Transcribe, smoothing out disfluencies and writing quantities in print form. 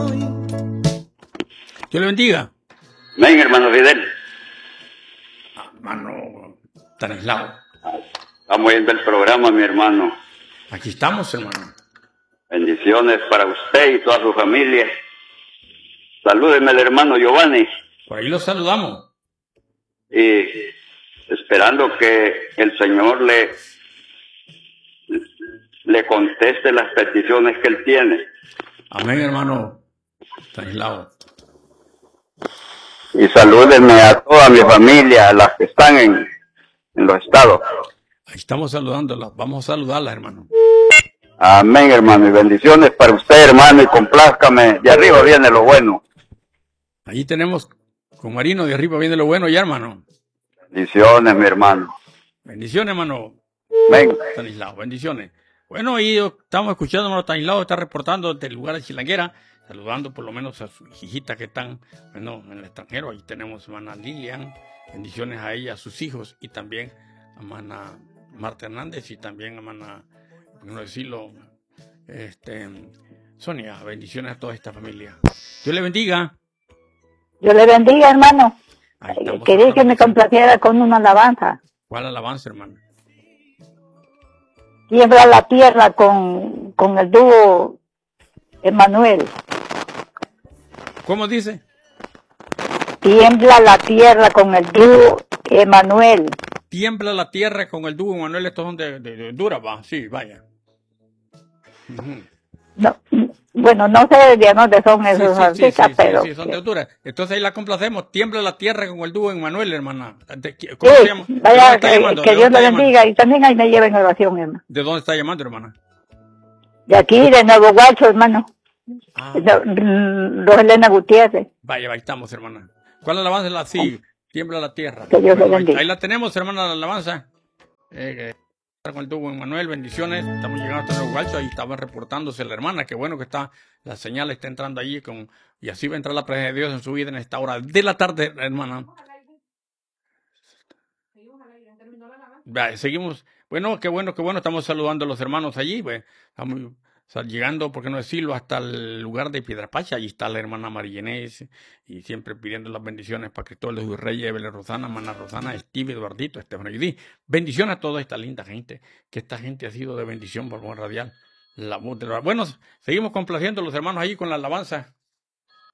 Dios le bendiga. Amén, hermano Fidel. Hermano Stanislao. Estamos viendo el programa, mi hermano. Aquí estamos, hermano. Bendiciones para usted y toda su familia. Salúdeme al hermano Giovanni. Por ahí lo saludamos. Y esperando que el Señor le conteste las peticiones que él tiene. Amén, hermano Stanislao. Y salúdenme a toda mi familia, a las que están en los estados. Ahí estamos saludándolas. Vamos a saludarlas, hermano. Amén, hermano. Y bendiciones para usted, hermano. Y complázcame. De arriba viene lo bueno. Allí tenemos con Marino, de arriba viene lo bueno ya, hermano. Bendiciones, mi hermano. Bendiciones, hermano. Amén. Stanislao, bendiciones. Bueno, y estamos escuchando, hermano Stanislao, está reportando desde el lugar de Chilanguera, saludando por lo menos a sus hijitas que están, bueno, en el extranjero. Ahí tenemos a hermana Lilian, bendiciones a ella, a sus hijos, y también a hermana Marta Hernández, y también a hermana, por no decirlo, Sonia, bendiciones a toda esta familia. Dios le bendiga. Dios le bendiga, hermano. Quería que me complaciera con una alabanza. ¿Cuál alabanza, hermano? Tiembla la tierra con el dúo Emanuel. ¿Cómo dice? Tiembla la tierra con el dúo Emanuel. Tiembla la tierra con el dúo Emanuel. Estos son de Honduras, va. Sí, vaya. No, bueno, no sé de dónde son esos artistas, pero... Sí, son de Honduras. Entonces ahí la complacemos. Tiembla la tierra con el dúo Emanuel, hermana. ¿Cómo se llama? Vaya, que Dios le bendiga y también ahí me lleve en oración, hermano. ¿De dónde está llamando, hermana? De aquí, de Nuevo Guacho, hermano. Roselena Gutiérrez. Vaya, ahí estamos, hermana. ¿Cuál alabanza es la? Sí, tiembla la tierra. Que Dios le bendiga. Ahí la tenemos, hermana, la alabanza. Con el tubo Emanuel, bendiciones. Estamos llegando hasta Nuevo Guacho. Ahí estaba reportándose la hermana. Qué bueno que está, la señal está entrando allí y así va a entrar la presencia de Dios en su vida en esta hora de la tarde, hermana. Seguimos. Bueno, qué bueno. Estamos saludando a los hermanos allí. Estamos llegando, por qué no decirlo, hasta el lugar de Piedrapacha. Allí está la hermana Marillenés y siempre pidiendo las bendiciones para Cristóbal de sus Reyes, Evelyn Rosana, hermana Rosana, Steve, Eduardito, Estefano Yudí. Bendiciones a toda esta linda gente, que esta gente ha sido de bendición por Buen Radial. La voz de la... Bueno, seguimos complaciendo a los hermanos allí con la alabanza.